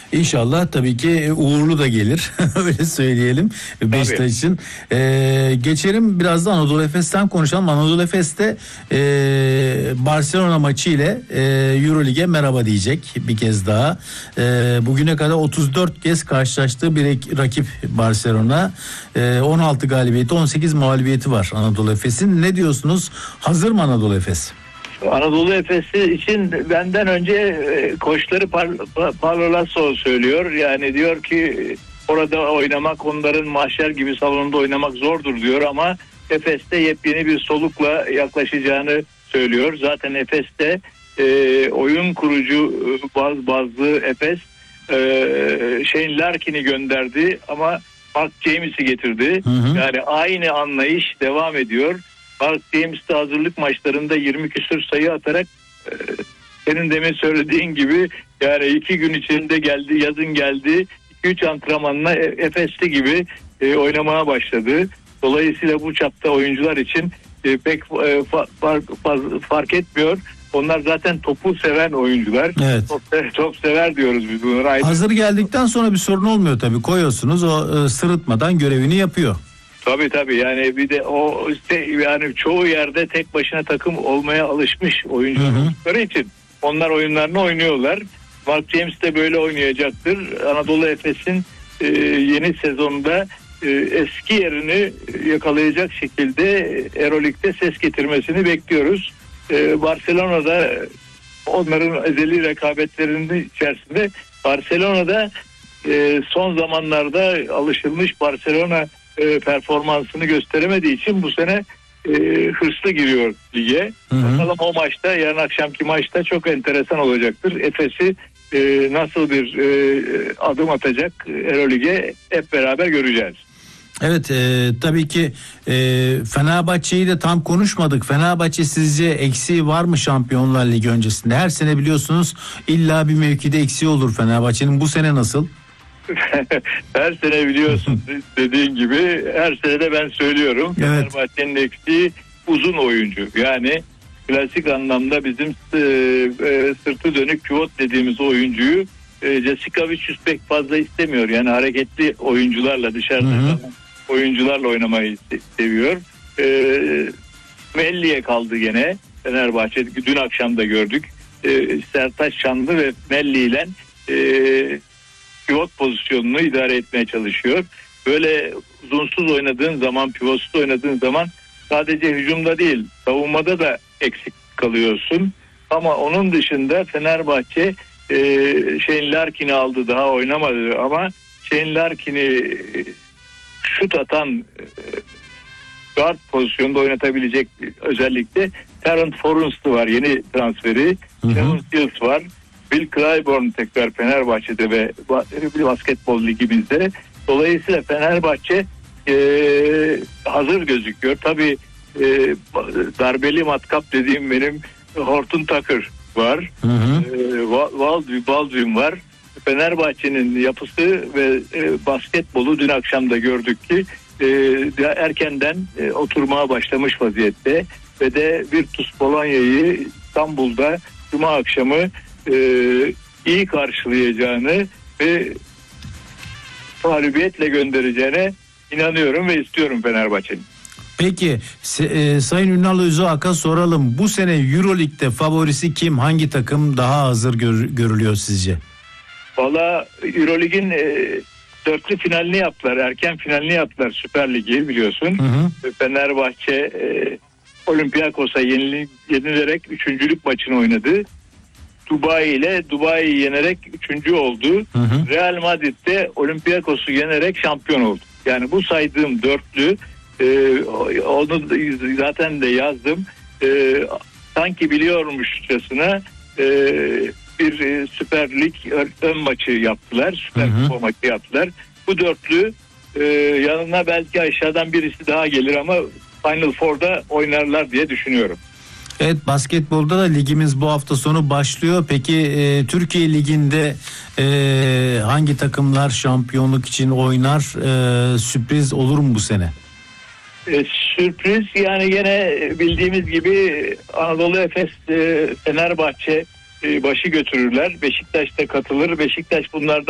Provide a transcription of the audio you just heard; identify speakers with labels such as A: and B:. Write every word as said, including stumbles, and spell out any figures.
A: İnşallah tabii ki uğurlu da gelir. Öyle söyleyelim Beşiktaş için. Ee, geçelim biraz da Anadolu Efes'ten konuşalım. Anadolu Efes'te e, Barcelona maçı ile e, Eurolig'e merhaba diyecek bir kez daha. E, bugüne kadar otuz dört kez karşılaştığı bir rakip Barcelona. E, on altı galibiyeti, on sekiz mağlubiyeti var Anadolu Efes'in. Ne diyorsunuz? Hazır mı Anadolu Efes?
B: Anadolu Efes'i için benden önce koçları Paulo Lasso söylüyor. Yani diyor ki orada oynamak, onların mahşer gibi salonunda oynamak zordur diyor ama Efes'te yepyeni bir solukla yaklaşacağını söylüyor. Zaten Efes'te e, oyun kurucu baz, bazlı Efes e, Shane Larkin'i gönderdi ama Mark James'i getirdi. Hı hı. Yani aynı anlayış devam ediyor. Mark James de hazırlık maçlarında yirmi küsur sayı atarak e, senin demin söylediğin gibi yani iki gün içinde geldi, yazın geldi, iki üç antrenmanla Efes'li gibi e, oynamaya başladı. Dolayısıyla bu çapta oyuncular için e, pek e, fark, fark, fark etmiyor. Onlar zaten topu seven oyuncular.
A: Evet.
B: Top, top sever diyoruz biz bunlara.
A: Hazır geldikten sonra bir sorun olmuyor tabii. Koyuyorsunuz, o e, sırıtmadan görevini yapıyor.
B: Tabii tabii yani bir de o işte yani çoğu yerde tek başına takım olmaya alışmış oyuncular oldukları için onlar oyunlarını oynuyorlar. Mark James de böyle oynayacaktır. Anadolu Efes'in e, yeni sezonda e, eski yerini yakalayacak şekilde Euroleague'de ses getirmesini bekliyoruz. E, Barcelona'da onların ezeli rekabetlerinin içerisinde Barcelona'da e, son zamanlarda alışılmış Barcelona e, performansını gösteremediği için bu sene e, hırslı giriyor lige. Hı hı. Bakalım o maçta, yarın akşamki maçta çok enteresan olacaktır. Efes'i e, nasıl bir e, adım atacak Euroleague'e hep beraber göreceğiz.
A: Evet e, tabii ki e, Fenerbahçe'yi de tam konuşmadık. Fenerbahçe sizce eksiği var mı Şampiyonlar Ligi öncesinde? Her sene biliyorsunuz illa bir mevkide eksiği olur Fenerbahçe'nin. Bu sene nasıl?
B: Her sene biliyorsun dediğin gibi her sene de ben söylüyorum. Evet. Fenerbahçe'nin eksiği uzun oyuncu. Yani klasik anlamda bizim e, e, sırtı dönük pivot dediğimiz oyuncuyu e, Jessica Vicious pek fazla istemiyor. Yani hareketli oyuncularla dışarıda oyuncularla oynamayı seviyor. E, Melli'ye kaldı gene Fenerbahçe. Dün akşam da gördük. E, Sertaç Şanlı ve Melli ile e, pivot pozisyonunu idare etmeye çalışıyor. Böyle uzunsuz oynadığın zaman, pivotsuz oynadığın zaman sadece hücumda değil, savunmada da eksik kalıyorsun. Ama onun dışında Fenerbahçe e, Shane Larkin'i aldı, daha oynamadı ama Shane Larkin'i şut atan e, guard pozisyonda oynatabilecek özellikle Terrence Forrest'ı var, yeni transferi. Terrence Hills var. Bill Clyburn tekrar Fenerbahçe'de ve basketbol ligimizde. Dolayısıyla Fenerbahçe e, hazır gözüküyor. Tabii e, darbeli matkap dediğim benim Horton Tucker var. Hı hı. E, Baldwin, Baldwin var. Fenerbahçe'nin yapısı ve e, basketbolu dün akşam da gördük ki e, erkenden e, oturmaya başlamış vaziyette ve de Virtus Bolonya'yı İstanbul'da Cuma akşamı Ee, iyi karşılayacağını ve mağlubiyetle göndereceğine inanıyorum ve istiyorum Fenerbahçe'nin.
A: Peki e, Sayın Ünal Özüak'a soralım. Bu sene Euroleague'de favorisi kim? Hangi takım daha hazır gör, görülüyor sizce?
B: Valla Euroleague'in e, dörtlü finalini yaptılar. Erken finalini yaptılar Süper Lig'i biliyorsun. Hı hı. Fenerbahçe e, Olympiakos'a yenilerek üçüncülük maçını oynadı. Dubai ile Dubai'yi yenerek üçüncü oldu. Hı hı. Real Madrid'de Olympiakos'u yenerek şampiyon oldu. Yani bu saydığım dörtlü e, onu zaten de yazdım. E, sanki biliyormuşçasına e, bir e, Süper Lig ön maçı yaptılar. Süper Lig maçı yaptılar. Bu dörtlü e, yanına belki aşağıdan birisi daha gelir ama Final Four'da oynarlar diye düşünüyorum.
A: Evet, basketbolda da ligimiz bu hafta sonu başlıyor. Peki e, Türkiye Ligi'nde e, hangi takımlar şampiyonluk için oynar? E, sürpriz olur mu bu sene?
B: E, sürpriz yani gene bildiğimiz gibi Anadolu Efes, e, Fenerbahçe e, başı götürürler. Beşiktaş da katılır. Beşiktaş bunlardan